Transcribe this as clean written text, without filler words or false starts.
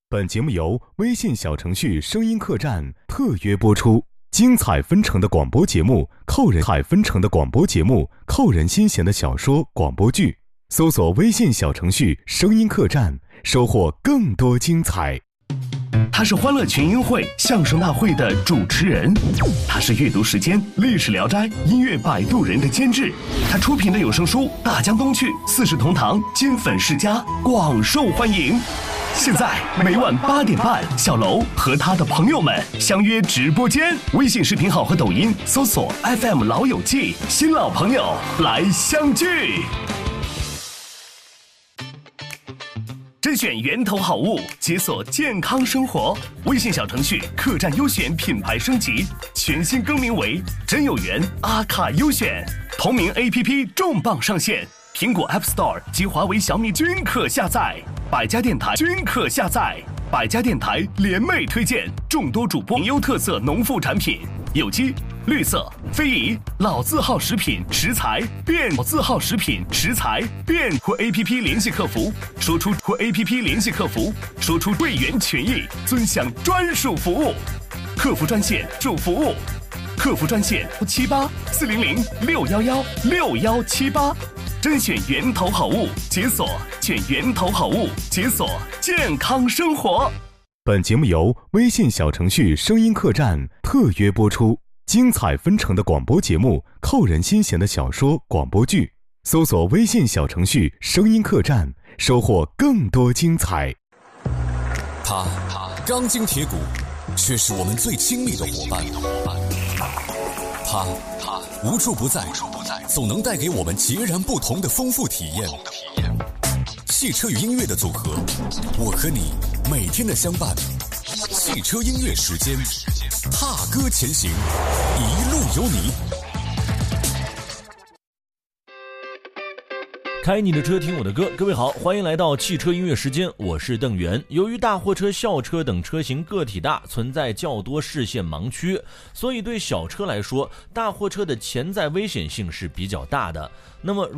本节目由微信小程序声音客栈特约播出，精彩纷呈的广播节目，扣人心弦的小说、广播剧，搜索微信小程序声音客栈，收获更多精彩。 他是欢乐群英会相声大会的主持人，他是阅读时间、历史聊斋、音乐摆渡人的监制，他出品的有声书《大江东去》《四世同堂》金粉世家广受欢迎。现在每晚8点半，小楼和他的朋友们相约直播间，微信视频号和抖音搜索 FM 老友记，新老朋友来相聚。甄选源头好物，解锁健康生活。微信小程序客栈优选品牌升级，全新更名为真有缘阿卡优选。同名 APP 重磅上线，苹果 App Store 及华为、小米均可下载，百家电台均可下载。百家电台联袂推荐众多主播优特色农副产品，有机、绿色、非遗、老字号食品食材变或 APP 联系客服，说出会员权益，尊享专属服务。客服专线主服务，客服专线784006116178。甄选源头好物，解锁健康生活。 本节目由微信小程序声音客栈特约播出，精彩纷呈的广播节目，扣人心弦的小说、广播剧，搜索微信小程序声音客栈，收获更多精彩。 他钢筋铁骨，却是我们最亲密的伙伴。他无处不在，总能带给我们截然不同的丰富体验。汽车与音乐的组合，我和你每天的相伴。汽车音乐时间，踏歌前行，一路有你。 开你的车，听我的歌。各位好，欢迎来到汽车音乐时间，我是邓源。由于大货车、校车等车型个体大，存在较多视线盲区，所以对小车来说，大货车的潜在危险性是比较大的。那么